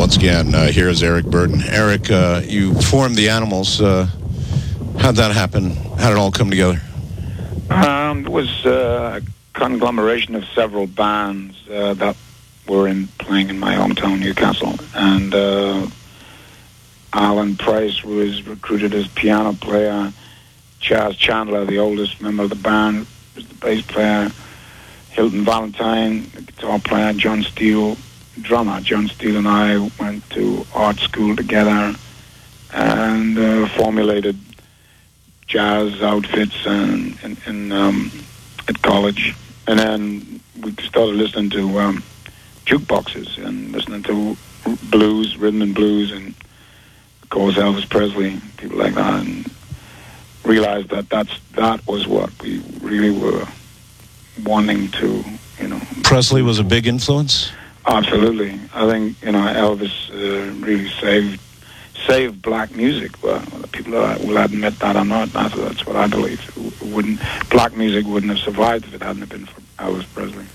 Once again, here is Eric Burdon. Eric, you formed the Animals. How'd that happen? How did it all come together? It was a conglomeration of several bands that were playing in my hometown, Newcastle. And Alan Price was recruited as piano player. Chaz Chandler, the oldest member of the band, was the bass player. Hilton Valentine, the guitar player. John Steele, drummer. John Steele and I went to art school together and formulated jazz outfits at college. And then we started listening to jukeboxes and listening to blues, rhythm and blues, and of course Elvis Presley, people like that, and realized that was what we really were wanting to, Presley was a big influence? Absolutely. I think, Elvis really saved black music. Well, people will admit that or not. That's what I believe. Black music wouldn't have survived if it hadn't been for Elvis Presley.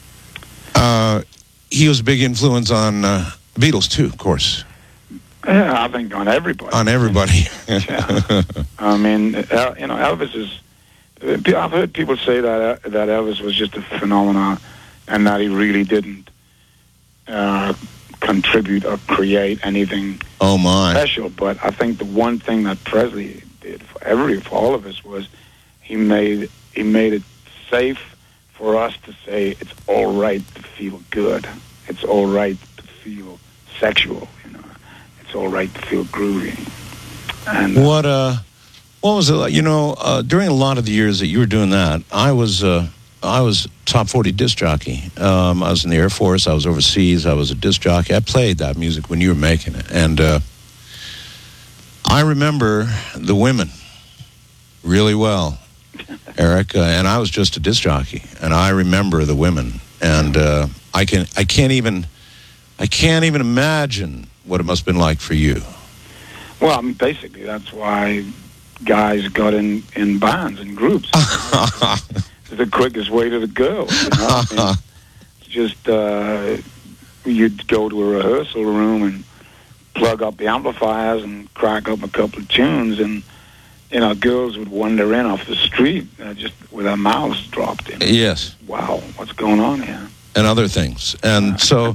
He was a big influence on the Beatles, too, of course. Yeah, I think on everybody. On everybody. Yeah. I mean, Elvis is... I've heard people say that Elvis was just a phenomenon and that he really didn't contribute or create anything special. But I think the one thing that Presley did for all of us was he made it safe for us to say it's all right to feel good. It's all right to feel sexual. It's all right to feel groovy. And what was it like? During a lot of the years that you were doing that, I was top 40 disc jockey. I was in the Air Force. I was overseas. I was a disc jockey. I played that music when you were making it. And I remember the women really well, Eric. And I was just a disc jockey. And I remember the women. And I can't even imagine what it must have been like for you. Well, I mean, basically, that's why guys got in bands and groups. It's the quickest way to the girls. Just you'd go to a rehearsal room and plug up the amplifiers and crack up a couple of tunes, and girls would wander in off the street just with their mouths dropped in. Yes. Wow, what's going on here? And other things. And so,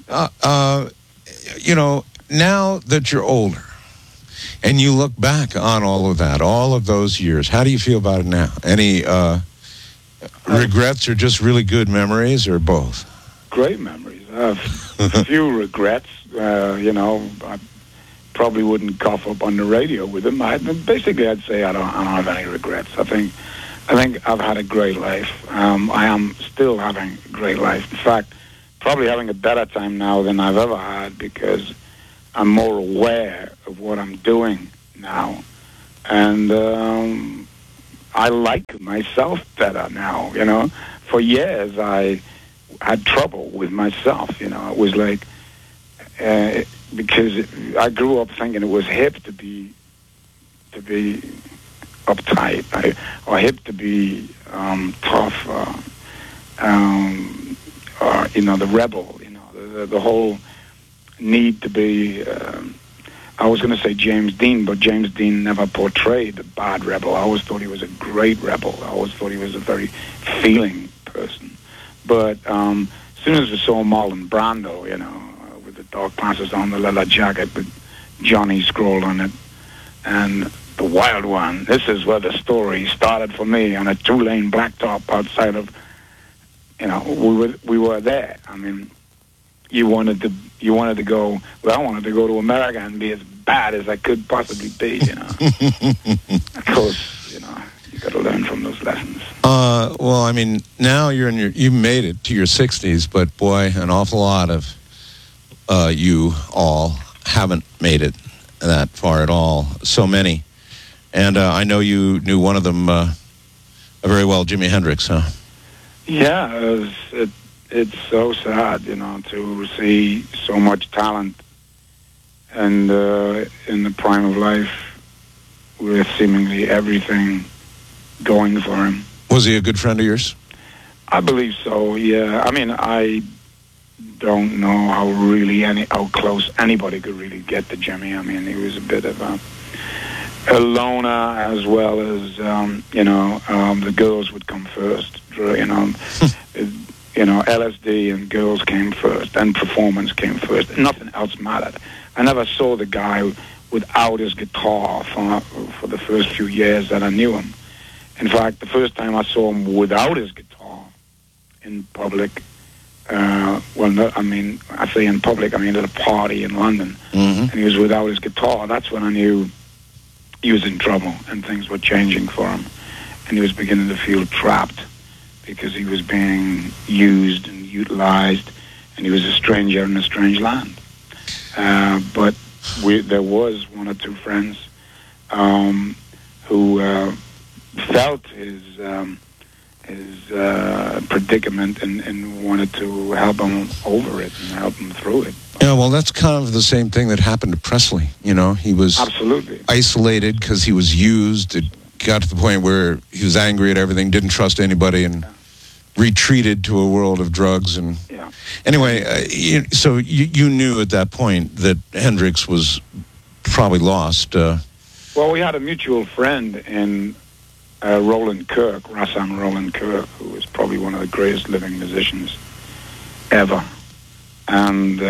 now that you're older, and you look back on all of that, all of those years, how do you feel about it now? Any regrets or just really good memories, or both? Great memories. I have a few regrets. I probably wouldn't cough up on the radio with them. I'd say I don't have any regrets. I think I've had a great life. I am still having a great life. In fact, probably having a better time now than I've ever had, because I'm more aware of what I'm doing now. And I like myself better now, For years, I had trouble with myself, It was like, because I grew up thinking it was hip to be uptight, or hip to be tough, or, the rebel, the whole need to be... I was going to say James Dean, but James Dean never portrayed a bad rebel. I always thought he was a great rebel. I always thought he was a very feeling person. But as soon as we saw Marlon Brando, with the dark glasses on, the leather jacket with Johnny scrawled on it, and the Wild One, this is where the story started for me, on a 2-lane blacktop outside of, we were there. I mean, you wanted to go, well, I wanted to go to America and be as bad as I could possibly be, Of course, you got to learn from those lessons. Well, I mean, now you made it to your 60s, but boy, an awful lot of you all haven't made it that far at all. So many. And I know you knew one of them very well, Jimi Hendrix, huh? Yeah, it's so sad, to see so much talent and in the prime of life with seemingly everything going for him. Was he a good friend of yours? I believe so, yeah. I mean, don't know how close anybody could really get to Jimmy. I mean, he was a bit of a loner, as well as the girls would come first. LSD and girls came first, and performance came first. Nothing else mattered. I never saw the guy without his guitar for the first few years that I knew him. In fact, the first time I saw him without his guitar in public, I say in public, I mean at a party in London, and he was without his guitar. That's when I knew he was in trouble and things were changing for him, and he was beginning to feel trapped because he was being used and utilized, and he was a stranger in a strange land. But there was one or two friends who felt his predicament and wanted to help him over it and help him through it. Yeah, well, that's kind of the same thing that happened to Presley. You know, he was absolutely isolated because he was used. It got to the point where he was angry at everything, didn't trust anybody, and retreated to a world of drugs. And anyway, so you knew at that point that Hendrix was probably lost. Well, we had a mutual friend in Roland Kirk, Rahsaan Roland Kirk, who was probably one of the greatest living musicians ever. And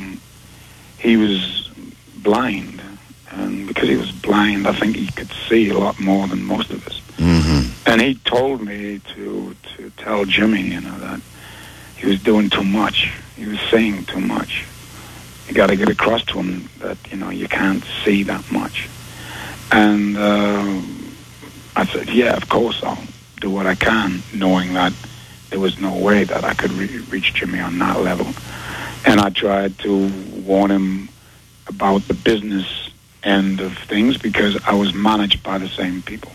he was blind. And because he was blind, I think he could see a lot more than most of us. Mm-hmm. And he told me to tell Jimmy, that he was doing too much. He was saying too much. You got to get across to him that, you can't see that much. And I said, yeah, of course, I'll do what I can, knowing that there was no way that I could reach Jimmy on that level. And I tried to warn him about the business end of things because I was managed by the same people.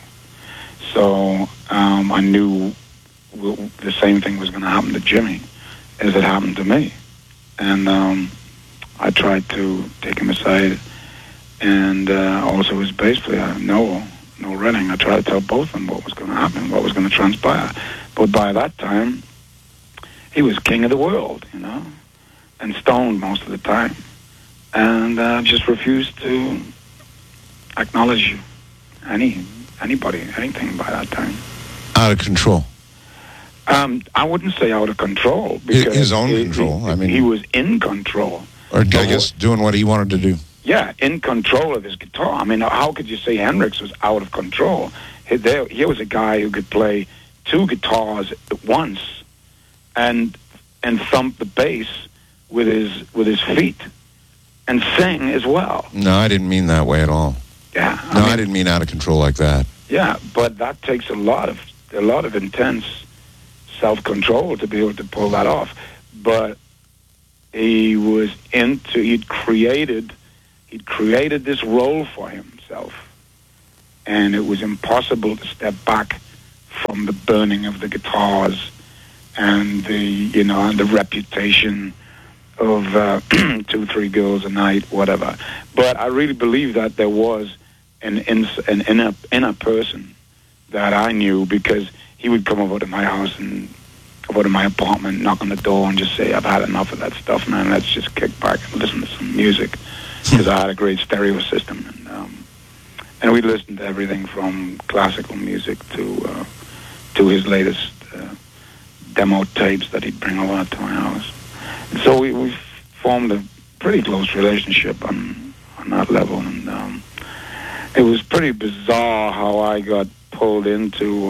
So I knew the same thing was going to happen to Jimmy as it happened to me. And I tried to take him aside, and also his bass player, Noel Redding. I tried to tell both of them what was going to happen, what was going to transpire. But by that time, he was king of the world, and stoned most of the time. And just refused to acknowledge anybody, anything by that time. Out of control. I wouldn't say out of control. Because his own control. He was in control. Or I guess doing what he wanted to do. Yeah, in control of his guitar. I mean, how could you say Hendrix was out of control? Here was a guy who could play two guitars at once and thump the bass with his feet and sing as well. No, I didn't mean that way at all. Yeah. I didn't mean out of control like that. Yeah, but that takes a lot of intense self-control to be able to pull that off. But he'd created this role for himself, and it was impossible to step back from the burning of the guitars and the reputation of 2-3 girls a night, whatever. But I really believe that there was an inner person that I knew, because he would come over to my house and over to my apartment, knock on the door, and just say, "I've had enough of that stuff, man. Let's just kick back and listen to some music," because I had a great stereo system, and we'd listen to everything from classical music to his latest demo tapes that he'd bring over to my house. And so we formed a pretty close relationship on that level, and it was pretty bizarre how I got pulled into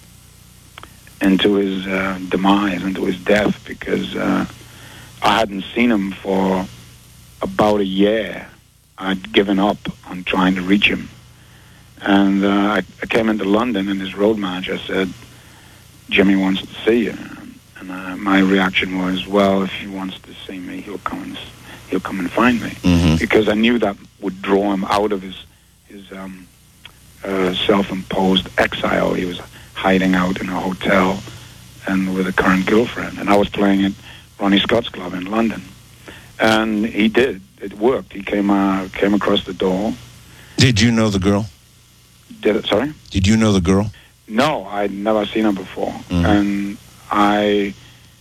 his demise, into his death, because I hadn't seen him for about a year. I'd given up on trying to reach him. And I came into London, and his road manager said, "Jimmy wants to see you." And my reaction was, well, if he wants to see me, he'll come and find me. Mm-hmm. Because I knew that would draw him out of his self-imposed exile. He was hiding out in a hotel and with a current girlfriend. And I was playing at Ronnie Scott's club in London. And he did. It worked. He came across the door. Did you know the girl? Sorry? Did you know the girl? No, I'd never seen her before. Mm-hmm. And I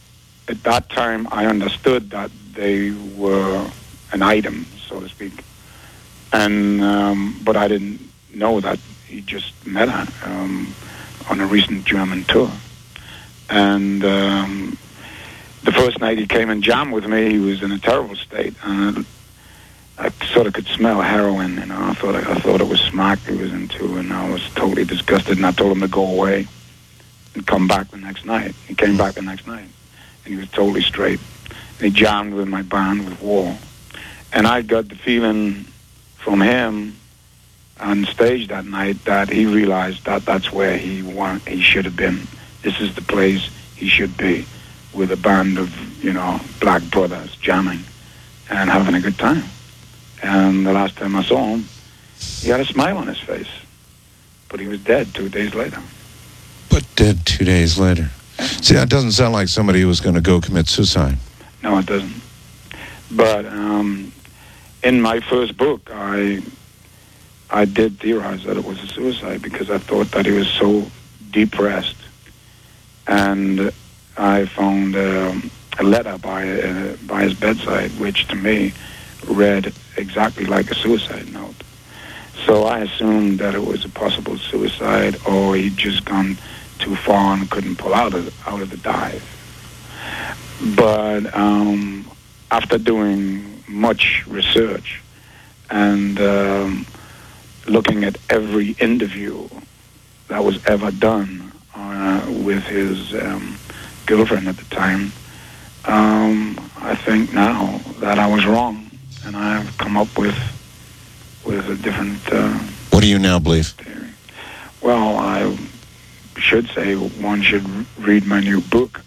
at that time, I understood that they were an item, so to speak. And but I didn't know that he just met her on a recent German tour. And the first night he came and jammed with me, he was in a terrible state. And I sort of could smell heroin, you know. I thought it was smack he was into, and I was totally disgusted. And I told him to go away and come back the next night. He came back the next night, and he was totally straight. And he jammed with my band, with War. And I got the feeling from him on stage that night that he realized that that's where he should have been. This is the place he should be, with a band of, you know, black brothers jamming and having a good time. And the last time I saw him, he had a smile on his face. But he was dead 2 days later. But dead 2 days later. See, that doesn't sound like somebody who was going to go commit suicide. No, it doesn't. But in my first book, I did theorize that it was a suicide because I thought that he was so depressed. And I found a letter by his bedside, which to me read exactly like a suicide note. So I assumed that it was a possible suicide, or he'd just gone too far and couldn't pull out of the dive. But after doing much research and looking at every interview that was ever done with his girlfriend at the time, I think now that I was wrong, and I've come up with a different What do you now believe? theory. Well, I should say one should read my new book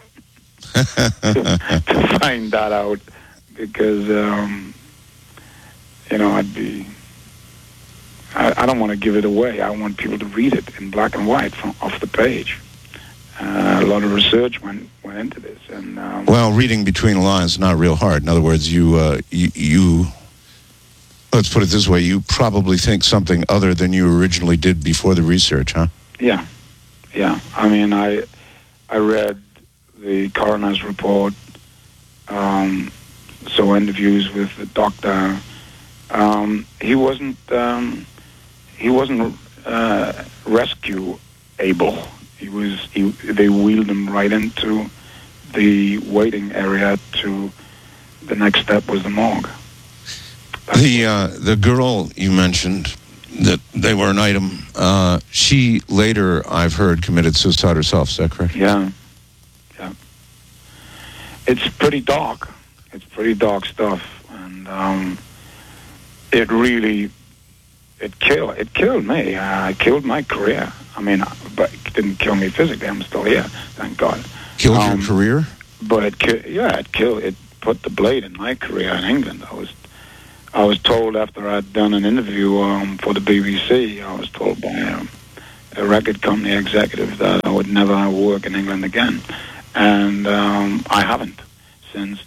to find that out, because you know, I don't want to give it away. I want people to read it in black and white off the page. A lot of research went into this, and well, reading between the lines is not real hard. In other words, you let's put it this way: you probably think something other than you originally did before the research, huh? Yeah. I mean, I read the coroner's report, so interviews with the doctor. He wasn't rescue able. They wheeled him right into the waiting area. To the next step was the morgue. The girl you mentioned, that they were an item, she later, I've heard, committed suicide herself. Is that correct? Yeah. It's pretty dark. It's pretty dark stuff, and it killed me. It killed my career. I mean, but it didn't kill me physically. I'm still here, thank God. Killed your career? But it put the blade in my career in England. I was told after I'd done an interview for the BBC, I was told by a record company executive that I would never work in England again. And I haven't since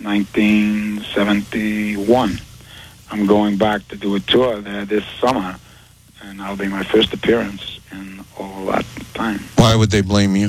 1971. I'm going back to do a tour there this summer, and that'll be my first appearance in all that time. Why would they blame you?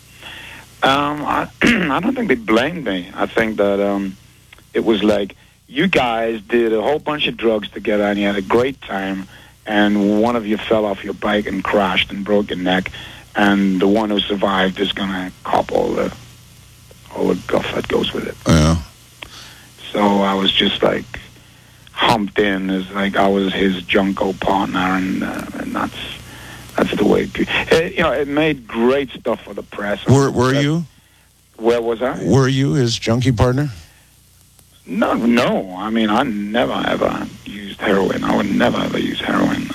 I don't think they blamed me. I think that it was like, you guys did a whole bunch of drugs together and you had a great time, and one of you fell off your bike and crashed and broke your neck, and the one who survived is going to cop all the guff that goes with it. Yeah. So I was just like humped in as like I was his junko partner, and that's the way. It made great stuff for the press. Were you? Where was I? Were you his junkie partner? No. I mean, I never ever used heroin. I would never ever use heroin.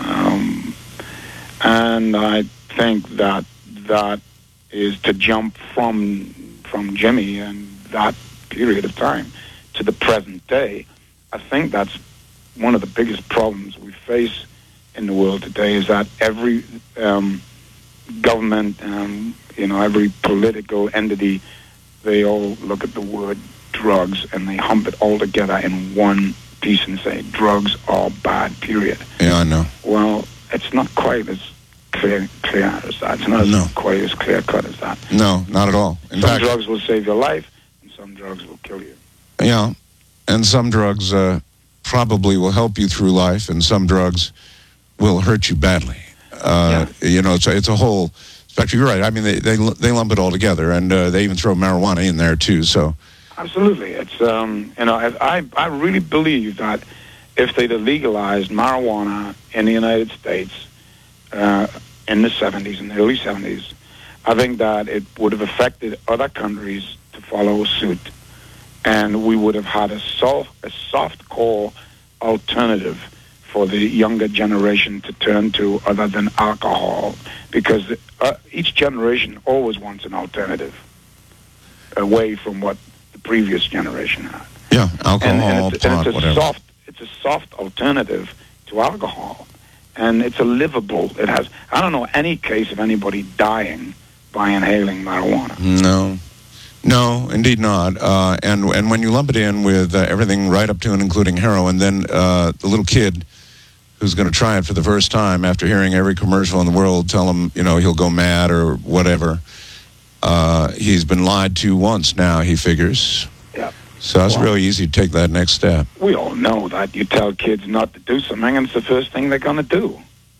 And I think that is to jump from Jimmy and that period of time to the present day. I think that's one of the biggest problems we face in the world today, is that every government, every political entity, they all look at the word drugs and they hump it all together in one piece and say drugs are bad, period. Yeah, I know. Well, it's not quite as clear as that. It's not quite as clear cut as that. No, not at all. Some drugs will save your life, and some drugs will kill you. Yeah, and some drugs probably will help you through life, and some drugs will hurt you badly. You know, it's a whole spectrum. You're right. I mean, they lump it all together, and they even throw marijuana in there too. So, absolutely, it's you know, I really believe that if they'd have legalized marijuana in the United States in the 70s, in the early 70s, I think that it would have affected other countries to follow suit, and we would have had a soft core alternative for the younger generation to turn to other than alcohol, because each generation always wants an alternative away from what the previous generation had. Yeah, alcohol, pot, whatever. It's a soft alternative to alcohol, and it's a livable. It has. I don't know any case of anybody dying by inhaling marijuana. No, indeed not. And when you lump it in with everything right up to and including heroin, then the little kid who's going to try it for the first time after hearing every commercial in the world tell him, you know, he'll go mad or whatever. He's been lied to once now, he figures. Yeah. So it's really easy to take that next step. We all know that you tell kids not to do something, and it's the first thing they're going to do.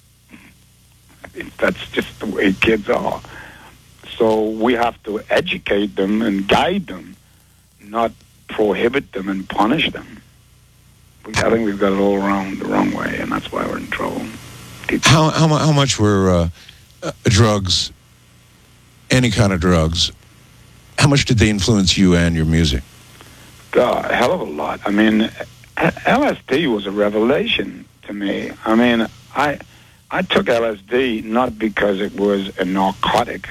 That's just the way kids are. So we have to educate them and guide them, not prohibit them and punish them. I think we've got it all around the wrong way, and that's why we're in trouble. How much were drugs, any kind of drugs, how much did they influence you and your music? God, a hell of a lot. I mean, LSD was a revelation to me. I mean, I took LSD not because it was a narcotic,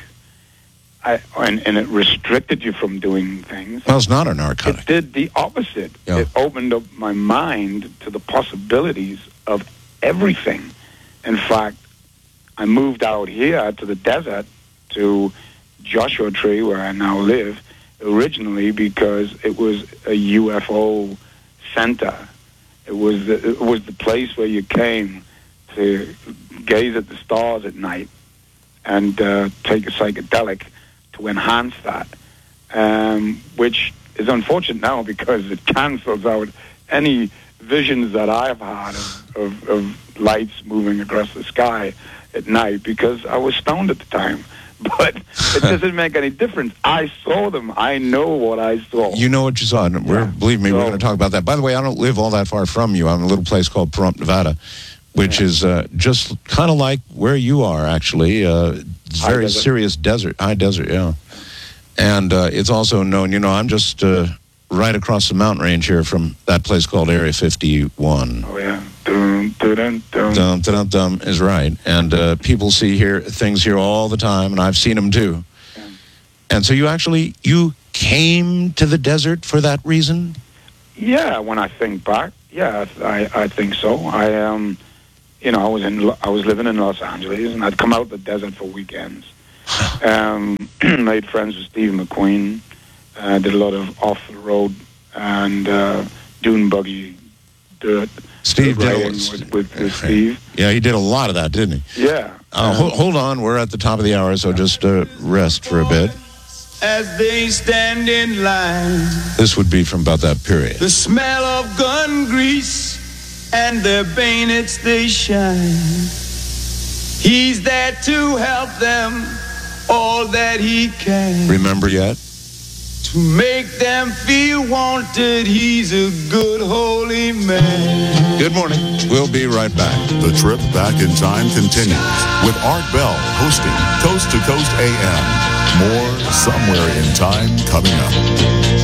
and it restricted you from doing things. Well, it's not a narcotic. It did the opposite. Yeah. It opened up my mind to the possibilities of everything. In fact, I moved out here to the desert, to Joshua Tree, where I now live, originally because it was a UFO center. It was the place where you came to gaze at the stars at night and take a psychedelic to enhance that, which is unfortunate now because it cancels out any visions that I've had of lights moving across the sky at night, because I was stoned at the time. But it doesn't make any difference. I saw them. I know what I saw. You know what you saw. And believe me, we're going to talk about that. By the way, I don't live all that far from you. I'm in a little place called Pahrump, Nevada, which is just kind of like where you are, actually. It's very serious desert, high desert, yeah. And it's also known, you know, I'm just right across the mountain range here from that place called Area 51. Oh, yeah. Dum, dum, dum. Dum, dum, dum is right. And people see things here all the time, and I've seen them too. Yeah. And so you came to the desert for that reason? Yeah, when I think back, yeah, I think so. You know, I was living in Los Angeles, and I'd come out the desert for weekends. Made friends with Steve McQueen. Did a lot of off-the-road and dune buggy dirt. Steve did with Steve. Yeah, he did a lot of that, didn't he? Yeah. Hold on, we're at the top of the hour, so just rest for a bit. As they stand in line, this would be from about that period. The smell of gun grease and their bayonets they shine. He's there to help them all that he can. Remember yet? To make them feel wanted, he's a good holy man. Good morning. We'll be right back. The trip back in time continues with Art Bell hosting Coast to Coast AM. More Somewhere in Time coming up.